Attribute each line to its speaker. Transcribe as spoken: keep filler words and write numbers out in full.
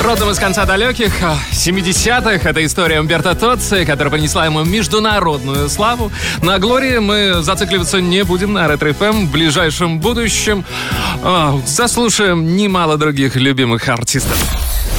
Speaker 1: Родом из конца далеких семидесятых. Это история Умберто Тоцци, которая принесла ему международную славу. На Глории мы зацикливаться не будем, на Ретро-эф эм. В ближайшем будущем заслушаем немало других любимых артистов.